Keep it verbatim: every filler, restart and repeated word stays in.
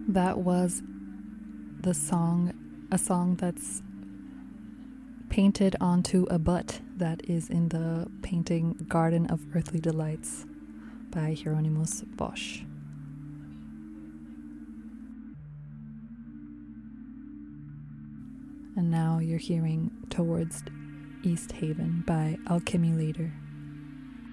That was the song, a song that's painted onto a butt that is in the painting Garden of Earthly Delights by Hieronymus Bosch. And now you're hearing Towards East Haven by Alchemy Later.